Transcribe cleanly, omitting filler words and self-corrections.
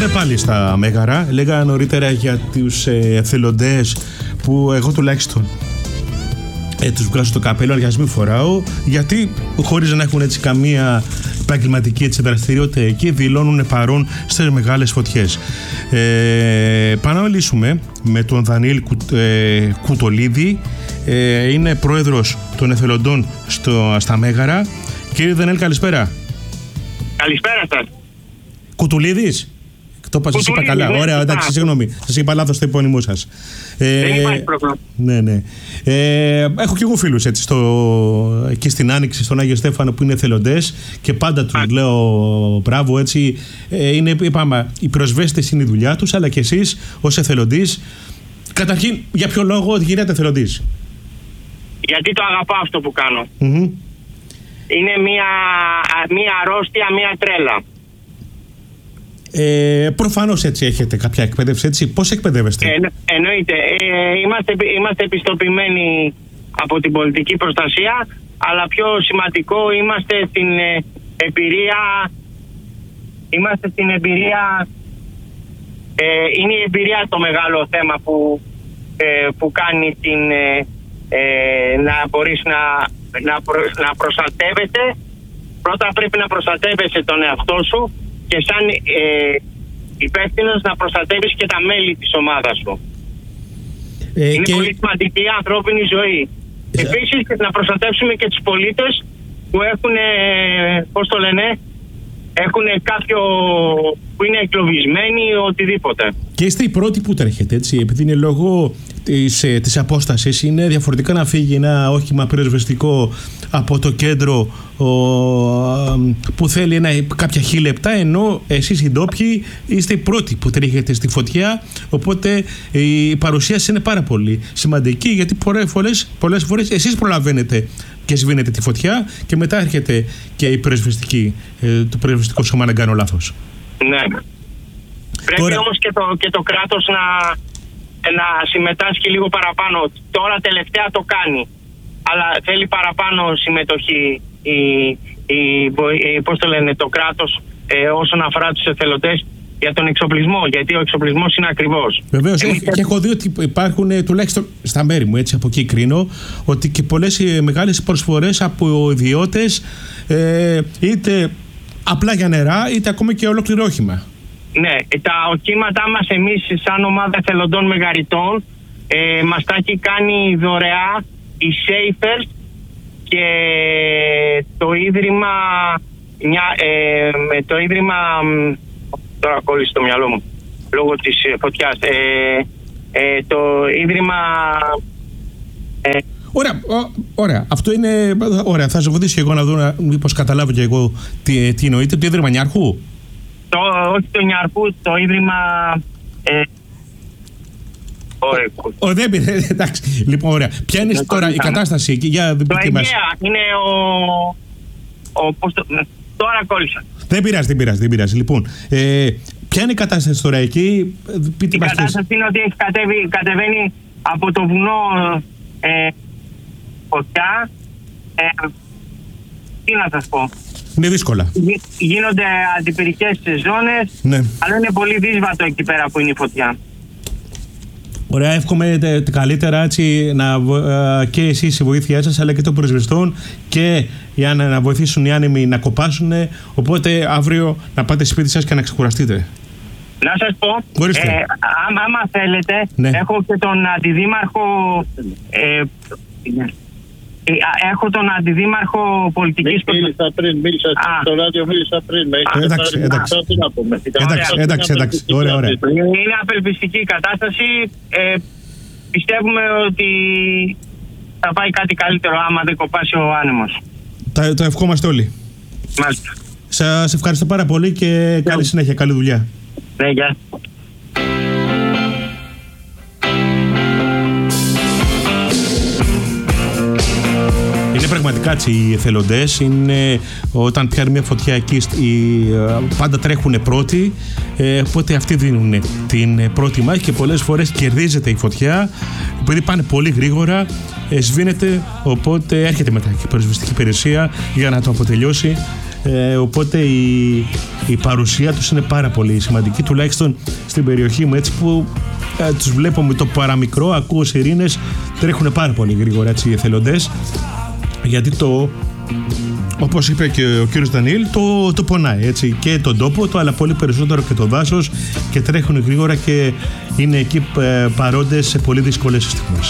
πάλι στα Μέγαρα. Λέγα νωρίτερα για τους εθελοντές που εγώ τουλάχιστον τους βγάζω το καπέλο, αλλά μην φοράω, γιατί χωρίς να έχουν έτσι καμία επαγγελματική δραστηριότητα εκεί, δηλώνουν παρόν στις μεγάλες φωτιές. Πάμε να μιλήσουμε με τον Δανιήλ Κουτολίδη. Είναι πρόεδρος των εθελοντών στα Μέγαρα. Κύριε Δανιήλ, καλησπέρα. Καλησπέρα σας. Κουτουλίδης. Το είπα καλά. Ναι, ωραία, εντάξει, συγγνώμη. Σας είπα λάθος το επώνυμό σας. Δεν υπάρχει πρόβλημα. Ναι. Έχω και εγώ φίλους έτσι, εκεί στην Άνοιξη, στον Άγιο Στέφανο, που είναι εθελοντές και πάντα τους λέω μπράβο, έτσι. Είπαμε, οι προσβέστες είναι η δουλειά τους, αλλά και εσείς ως εθελοντής. Καταρχήν, για ποιο λόγο γίνετε εθελοντής? Γιατί το αγαπάω αυτό που κάνω. Mm-hmm. Είναι μία αρρώστια, μία τρέλα. Προφανώς έτσι έχετε κάποια εκπαίδευση, έτσι. Πώς εκπαιδεύεστε? Εννοείται. Είμαστε επιστοποιημένοι από την πολιτική προστασία, αλλά πιο σημαντικό είμαστε στην εμπειρία. Είναι η εμπειρία το μεγάλο θέμα που κάνει να μπορείς να προστατεύεσαι. Πρώτα πρέπει να προστατεύεσαι τον εαυτό σου και σαν υπεύθυνος να προστατεύεις και τα μέλη της ομάδας σου. Είναι πολύ σημαντική η ανθρώπινη ζωή. Επίσης να προστατεύσουμε και τους πολίτες που έχουν, έχουν κάποιο που είναι εγκλωβισμένοι ή οτιδήποτε. Και είστε οι πρώτοι που τρέχετε, έτσι, επειδή είναι λόγω της απόστασης, είναι διαφορετικά να φύγει ένα όχημα πυροσβεστικό από το κέντρο που θέλει κάποια χιλιεπτά, ενώ εσείς οι ντόπιοι είστε οι πρώτοι που τρέχετε στη φωτιά, οπότε η παρουσία σας είναι πάρα πολύ σημαντική, γιατί πολλές φορές εσείς προλαβαίνετε και σβήνετε τη φωτιά και μετά έρχεται και το πυροσβεστικό σώμα, να κάνω λάθος. Ναι. Πρέπει όμως και το κράτος να συμμετάσχει λίγο παραπάνω. Τώρα τελευταία το κάνει, αλλά θέλει παραπάνω συμμετοχή το κράτος όσον αφορά τους εθελοντές για τον εξοπλισμό, γιατί ο εξοπλισμός είναι ακριβώς. Βεβαίως, και έχω δει ότι υπάρχουν, τουλάχιστον στα μέρη μου, έτσι από εκεί κρίνω, ότι και πολλές μεγάλες προσφορές από ιδιώτες, είτε απλά για νερά, είτε ακόμα και ολόκληρο όχημα. Ναι, τα οχήματά μας εμείς σαν ομάδα εθελοντών μεγαριτών μας τα έχει κάνει δωρεά η Schaeffers και το Ίδρυμα τώρα κόλλησε το μυαλό μου λόγω της φωτιάς, το Ίδρυμα Ωραία, αυτό είναι ωραία. Θα σε βοηθήσω εγώ να δω μήπως καταλάβω και εγώ τι εννοείται. Το Ίδρυμα Νιάρχου? Όχι το Νιάρχου, το Ίδρυμα δεν πήρε, εντάξει. Λοιπόν, ωραία. Ποια είναι τώρα η κατάσταση εκεί? Το Αιγαία είναι τώρα κόλλησα. Δεν πειράζει. Λοιπόν, ποια είναι η κατάσταση τώρα εκεί? Η κατάσταση είναι ότι κατεβαίνει από το βουνό φωτιά. Τι να σας πω. Είναι δύσκολα. Γίνονται αντιπυρικές ζώνες, ναι. Αλλά είναι πολύ δύσβατο εκεί πέρα που είναι η φωτιά. Ωραία, εύχομαι καλύτερα, έτσι, και εσείς η βοήθειά σας, αλλά και των πυροσβεστών, και για να βοηθήσουν οι άνεμοι να κοπάσουν. Οπότε αύριο να πάτε σπίτι σας και να ξεκουραστείτε. Να σας πω, άμα θέλετε, ναι. Έχω και τον αντιδήμαρχο πολιτικής προστασίας. Μίλησα στο ράδιο, Εντάξει. Ωραία. Είναι απελπιστική η κατάσταση. Πιστεύουμε ότι θα πάει κάτι καλύτερο άμα δεν κοπάσει ο άνεμος. Το ευχόμαστε όλοι. Μάλιστα. Σας ευχαριστώ πάρα πολύ και καλή συνέχεια, καλή δουλειά. Ναι, γεια. Είναι πραγματικά έτσι οι εθελοντές, όταν πιάνει μια φωτιά εκεί πάντα τρέχουν πρώτοι, οπότε αυτοί δίνουν την πρώτη μάχη και πολλές φορές κερδίζεται η φωτιά, επειδή πάνε πολύ γρήγορα, σβήνεται, οπότε έρχεται μετά και η πυροσβεστική υπηρεσία για να το αποτελειώσει Οπότε η παρουσία τους είναι πάρα πολύ σημαντική, τουλάχιστον στην περιοχή μου, έτσι που τους βλέπω με το παραμικρό, ακούω σιρήνες, τρέχουν πάρα πολύ γρήγορα έτσι οι εθελοντές, γιατί όπως είπε και ο κύριος Δανιήλ, το πονάει έτσι, και τον τόπο, αλλά πολύ περισσότερο και το δάσος, και τρέχουν γρήγορα και είναι εκεί παρόντες σε πολύ δύσκολες στιγμές.